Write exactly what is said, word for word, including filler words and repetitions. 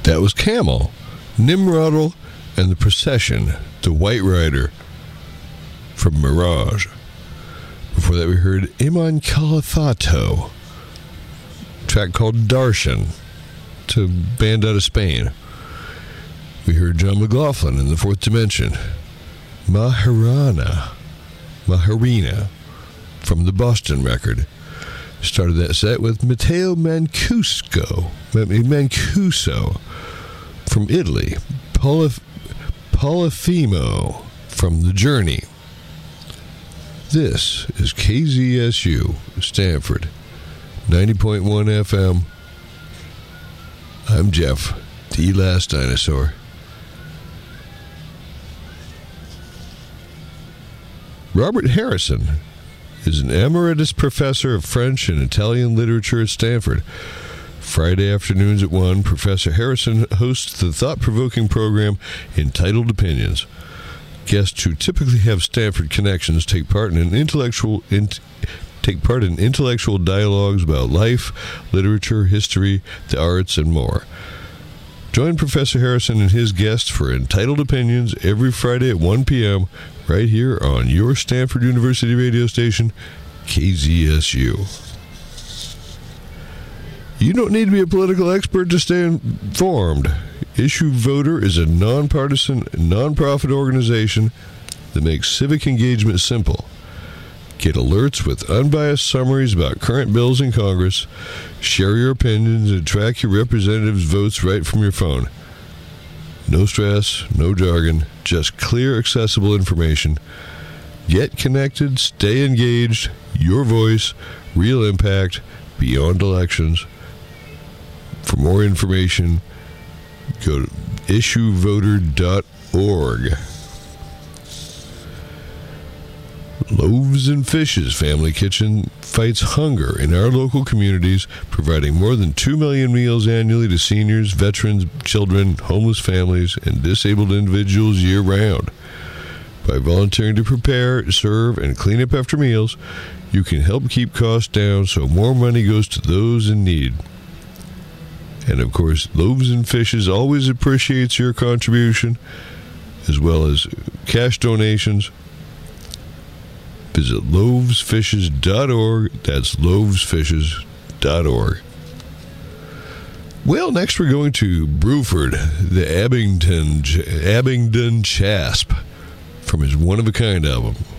That was Camel, Nimrodel, and the Procession, the White Rider from Mirage. Before that, we heard Iman Califato, track called Darshan. It's a band out of Spain. We heard John McLaughlin in the Fourth Dimension, Maharana, Maharina, from the Boston record. Started that set with Matteo Mancuso, Mancuso from Italy, Polif- Polifemo from The Journey. This is K Z S U, Stanford, ninety point one F M. I'm Jeff, the last dinosaur. Robert Harrison is an emeritus professor of French and Italian literature at Stanford. Friday afternoons at one, Professor Harrison hosts the thought-provoking program Entitled Opinions. Guests who typically have Stanford connections take part in an intellectual in, take part in intellectual dialogues about life, literature, history, the arts, and more. Join Professor Harrison and his guests for Entitled Opinions every Friday at one p.m. right here on your Stanford University radio station, K Z S U. You don't need to be a political expert to stay informed. Issue Voter is a nonpartisan, nonprofit organization that makes civic engagement simple. Get alerts with unbiased summaries about current bills in Congress, share your opinions, and track your representatives' votes right from your phone. No stress, no jargon, just clear, accessible information. Get connected, stay engaged, your voice, real impact, beyond elections. For more information, go to issue voter dot org. Loaves and Fishes Family Kitchen fights hunger in our local communities, providing more than two million meals annually to seniors, veterans, children, homeless families, and disabled individuals year-round. By volunteering to prepare, serve, and clean up after meals, you can help keep costs down so more money goes to those in need. And of course, Loaves and Fishes always appreciates your contribution, as well as cash donations. Visit loaves fishes dot org. That's loaves fishes dot org. Well, next we're going to Bruford, the Abington, Abingdon Chasp, from his One of a Kind album.